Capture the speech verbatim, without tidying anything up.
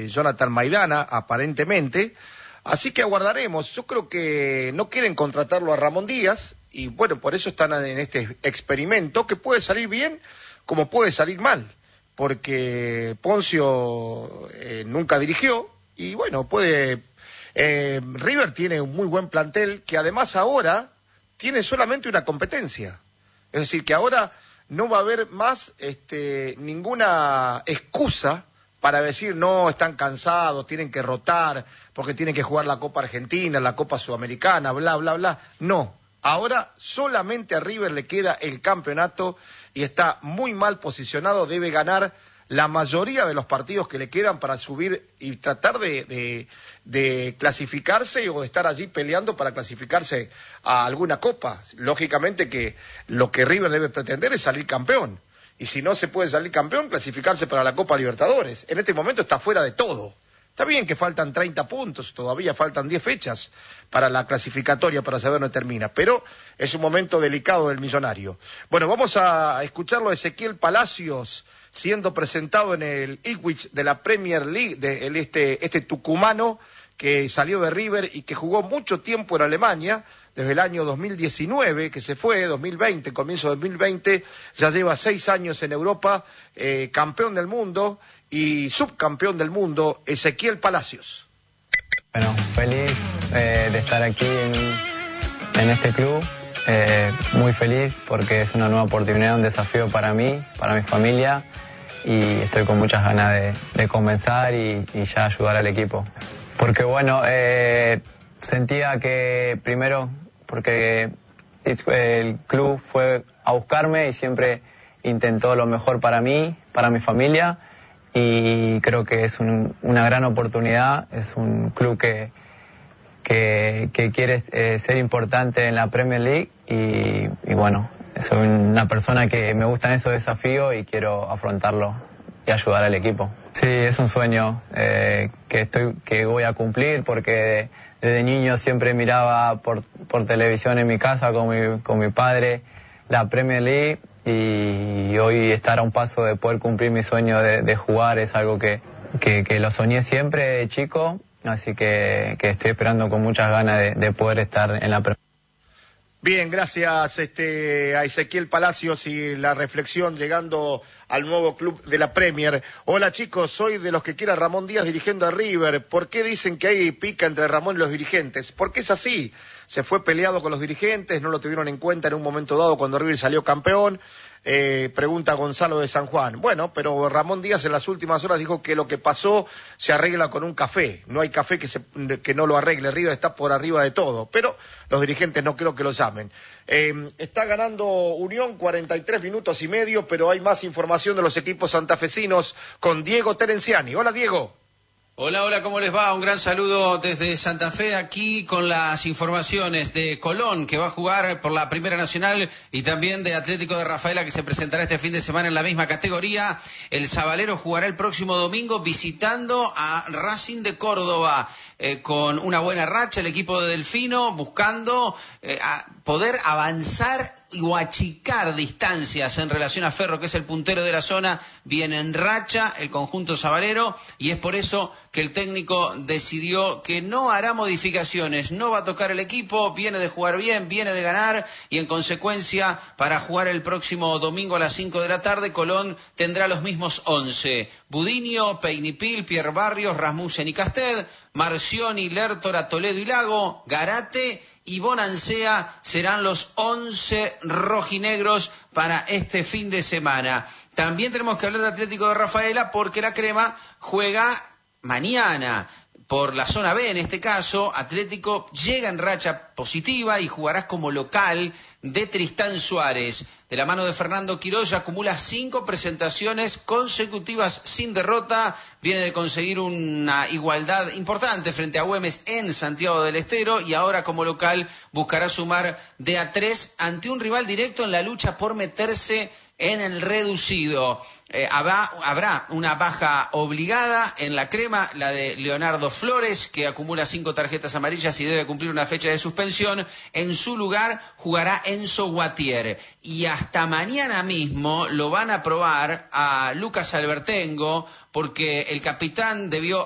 de Jonathan Maidana, aparentemente. Así que aguardaremos. Yo creo que no quieren contratarlo a Ramón Díaz y bueno, por eso están en este experimento que puede salir bien como puede salir mal, porque Poncio eh, nunca dirigió y bueno, puede... Eh, River tiene un muy buen plantel que además ahora tiene solamente una competencia. Es decir, que ahora no va a haber más este, ninguna excusa para decir no, están cansados, tienen que rotar, porque tienen que jugar la Copa Argentina, la Copa Sudamericana, bla, bla, bla. No, ahora solamente a River le queda el campeonato y está muy mal posicionado, debe ganar la mayoría de los partidos que le quedan para subir y tratar de, de, de clasificarse o de estar allí peleando para clasificarse a alguna copa. Lógicamente que lo que River debe pretender es salir campeón. Y si no se puede salir campeón, clasificarse para la Copa Libertadores. En este momento está fuera de todo. Está bien que faltan treinta puntos, todavía faltan diez fechas para la clasificatoria para saber dónde termina, pero es un momento delicado del Millonario. Bueno, vamos a escucharlo a Ezequiel Palacios, siendo presentado en el Ipswich de la Premier League, de el, este, este tucumano que salió de River y que jugó mucho tiempo en Alemania, desde el año dos mil diecinueve, que se fue, dos mil veinte, comienzo de dos mil veinte, ya lleva seis años en Europa, eh, campeón del mundo y subcampeón del mundo, Ezequiel Palacios. Bueno, feliz eh, de estar aquí en, en este club, eh, muy feliz porque es una nueva oportunidad, un desafío para mí, para mi familia, y estoy con muchas ganas de, de comenzar y, y ya ayudar al equipo. Porque bueno, eh, sentía que primero, porque el club fue a buscarme y siempre intentó lo mejor para mí, para mi familia, y creo que es un, una gran oportunidad, es un club que, que, que quiere eh, ser importante en la Premier League y, y bueno, soy una persona que me gustan esos desafíos y quiero afrontarlo y ayudar al equipo. Sí, es un sueño eh, que estoy que voy a cumplir porque desde niño siempre miraba por, por televisión en mi casa con mi, con mi padre la Premier League y hoy estar a un paso de poder cumplir mi sueño de, de jugar es algo que, que, que lo soñé siempre de chico, así que, que estoy esperando con muchas ganas de, de poder estar en la Premier League. Bien, gracias este, a Ezequiel Palacios y la reflexión llegando al nuevo club de la Premier. Hola chicos, soy de los que quiera Ramón Díaz dirigiendo a River. ¿Por qué dicen que hay pica entre Ramón y los dirigentes? Porque es así. Se fue peleado con los dirigentes, no lo tuvieron en cuenta en un momento dado cuando River salió campeón. Eh, pregunta Gonzalo de San Juan. Bueno, pero Ramón Díaz en las últimas horas dijo que lo que pasó se arregla con un café. No hay café que, se, que no lo arregle. River está por arriba de todo. Pero los dirigentes no creo que lo llamen. Eh, está ganando Unión cuarenta y tres minutos y medio, pero hay más información de los equipos santafesinos con Diego Terenciani. Hola Diego. Hola, hola, ¿cómo les va? Un gran saludo desde Santa Fe, aquí con las informaciones de Colón, que va a jugar por la Primera Nacional, y también de Atlético de Rafaela, que se presentará este fin de semana en la misma categoría. El Sabalero jugará el próximo domingo visitando a Racing de Córdoba, eh, con una buena racha, el equipo de Delfino, buscando eh, a poder avanzar o achicar distancias en relación a Ferro, que es el puntero de la zona. Viene en racha el conjunto sabalero y es por eso que el técnico decidió que no hará modificaciones, no va a tocar el equipo, viene de jugar bien, viene de ganar y en consecuencia para jugar el próximo domingo a las cinco de la tarde Colón tendrá los mismos once. Budinio, Peinipil, Pierre Barrios, Rasmussen y Casted, Marcioni, Lertora, Toledo y Lago, Garate y Bonancea serán los once rojinegros para este fin de semana. También tenemos que hablar de Atlético de Rafaela porque la Crema juega mañana por la zona B, en este caso. Atlético llega en racha positiva y jugará como local de Tristán Suárez. De la mano de Fernando Quiroz acumula cinco presentaciones consecutivas sin derrota. Viene de conseguir una igualdad importante frente a Güemes en Santiago del Estero y ahora como local buscará sumar de a tres ante un rival directo en la lucha por meterse en el reducido. Eh, habrá, habrá una baja obligada en la Crema, la de Leonardo Flores, que acumula cinco tarjetas amarillas y debe cumplir una fecha de suspensión. En su lugar jugará Enzo Guatier. Y hasta mañana mismo lo van a probar a Lucas Albertengo, porque el capitán debió